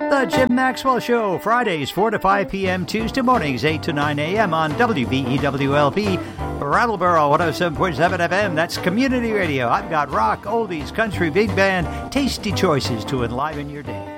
The Jim Maxwell Show, Fridays 4 to 5 p.m., Tuesday mornings 8 to 9 a.m. on WVEWLP, Rattleboro 107.7 FM. That's community radio. I've got rock, oldies, country, big band, tasty choices to enliven your day.